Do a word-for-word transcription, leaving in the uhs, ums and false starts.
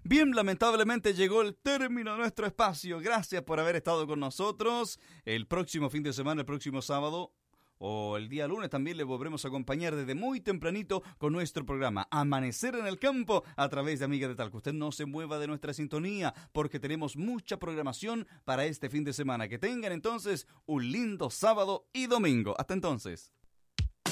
Bien, lamentablemente llegó el término de nuestro espacio. Gracias por haber estado con nosotros. El próximo fin de semana, el próximo sábado o el día lunes también le volveremos a acompañar desde muy tempranito con nuestro programa Amanecer en el Campo a través de Amiga de Talco. Usted no se mueva de nuestra sintonía porque tenemos mucha programación para este fin de semana. Que tengan entonces un lindo sábado y domingo. Hasta entonces.